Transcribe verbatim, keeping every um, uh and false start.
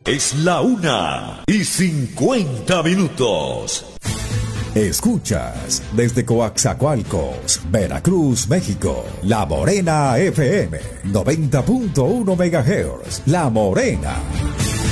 Es la una y cincuenta minutos. Escuchas desde Coaxacualcos, Veracruz, México, La Morena F M, noventa punto uno megahertz. La Morena.